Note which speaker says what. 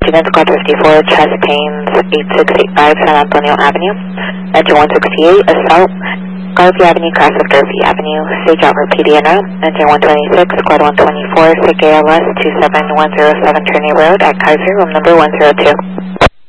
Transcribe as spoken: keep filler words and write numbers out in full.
Speaker 1: Michigan Squad fifty-four, chest pains, eight six eight five San Antonio Avenue. Engine one sixty-eight, assault, Garvey Avenue, cross of Garvey Avenue. Stage out for P D N O. Engine one twenty-six, Squad one twenty-four, S I C A L S two seven one zero seven Trinity Road at Kaiser, room number one zero two.